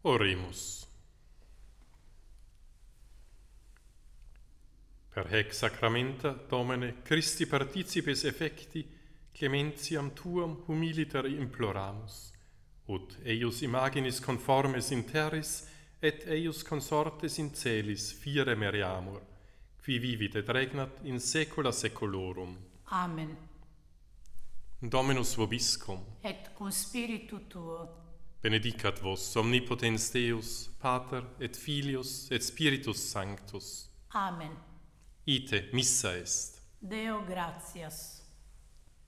Oremus. Per haec sacramenta, Domine, Christi participes effecti, clementiam tuam humiliter imploramus, ut eius imaginis conformes in terris, et eius consortes in celis fiere meriamur, qui vivit et regnat in saecula saeculorum. Amen. Dominus vobiscum, Et cum spiritu tuo, benedicat vos omnipotens Deus, Pater et Filius et Spiritus Sanctus. Amen. Ite missa est. Deo gratias.